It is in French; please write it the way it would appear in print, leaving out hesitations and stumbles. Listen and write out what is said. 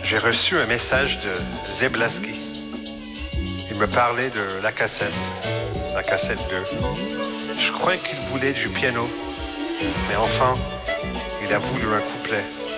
J'ai reçu un message de Zeblaski. Il me parlait de la cassette 2. Je crois qu'il voulait du piano, mais enfin, il a voulu un couplet.